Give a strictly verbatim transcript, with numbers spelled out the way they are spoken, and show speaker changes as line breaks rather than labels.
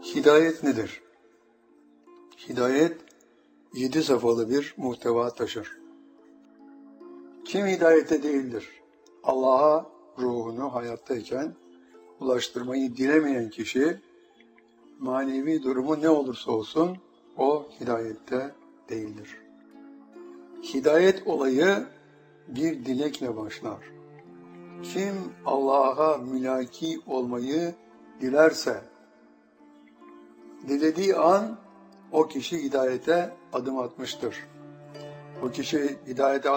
Hidayet nedir? Hidayet, yedi safhalı bir muhteva taşır. Kim hidayete değildir? Allah'a ruhunu hayattayken ulaştırmayı dilemeyen kişi, manevi durumu ne olursa olsun, o hidayette değildir. Hidayet olayı bir dilekle başlar. Kim Allah'a mülaki olmayı dilerse, dilediği an o kişi hidayete adım atmıştır. O kişi hidayete